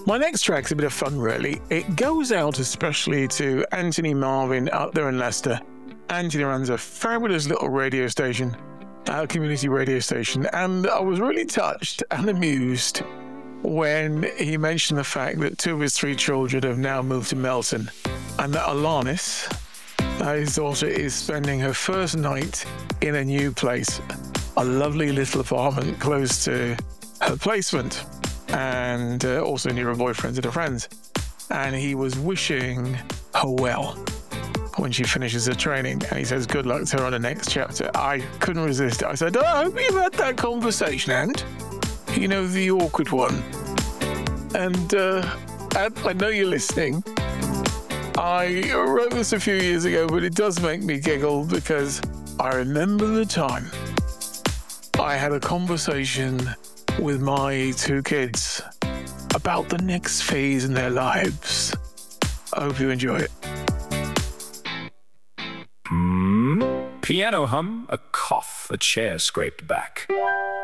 My next track's a bit of fun, really. It goes out especially to Anthony Marvin out there in Leicester. Anthony runs a fabulous little radio station, community radio station, and I was really touched and amused when he mentioned the fact that 2 of his 3 children have now moved to Melton, and that Alanis, his daughter, is spending her first night in a new place, a lovely little apartment close to her placement, and also near her boyfriends and her friends. And he was wishing her well when she finishes her training, and he says good luck to her on the next chapter. I couldn't resist it. I said, I hope you've had that conversation, Ant. You know, the awkward one. And I know you're listening. I wrote this a few years ago, but it does make me giggle because I remember the time I had a conversation with my 2 kids about the next phase in their lives. I hope you enjoy it. Piano hum, a cough, a chair scraped back.